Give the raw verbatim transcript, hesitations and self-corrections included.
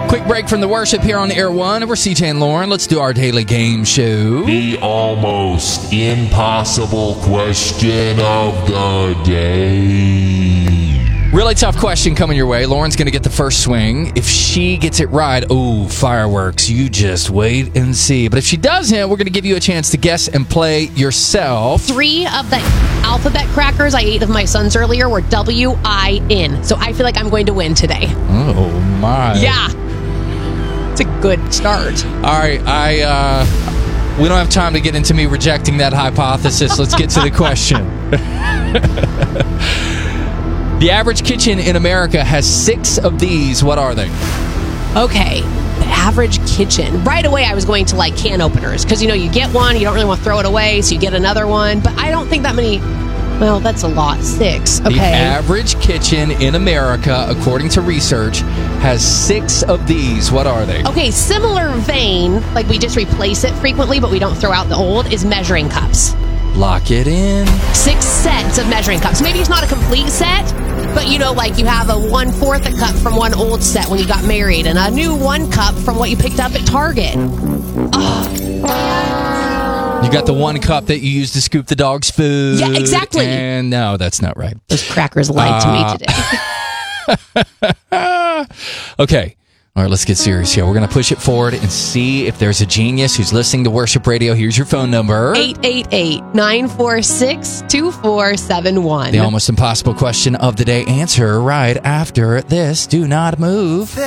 Quick break from the worship here on Air One. We're C J and Lauren. Let's do our daily game show. The almost impossible question of the day. Really tough question coming your way. Lauren's going to get the first swing. If she gets it right, ooh, fireworks. You just wait and see. But if she doesn't, we're going to give you a chance to guess and play yourself. Three of the alphabet crackers I ate with my sons earlier were W I N. So I feel like I'm going to win today. Oh, my. Yeah. It's a good start. All right, I uh, we don't have time to get into me rejecting that hypothesis. Let's get to the question. The average kitchen in America has six of these. What are they? Okay, the average kitchen. Right away, I was going to like can openers because, you know, you get one, you don't really want to throw it away, so you get another one. But I don't think that many. Well, that's a lot. Six. Okay. The average kitchen in America, according to research, has six of these. What are they? Okay, similar vein, like we just replace it frequently, but we don't throw out the old, is measuring cups. Lock it in. Six sets of measuring cups. Maybe it's not a complete set, but you know, like you have a one-fourth a cup from one old set when you got married, and a new one cup from what you picked up at Target. Oh. You got the one cup that you use to scoop the dog's food. Yeah, exactly. And no, that's not right. Those crackers lied uh, to me today. Okay. All right, let's get serious here. We're going to push it forward and see if there's a genius who's listening to Worship Radio. Here's your phone number. eight eight eight, nine four six, two four seven one. The almost impossible question of the day. Answer right after this. Do not move.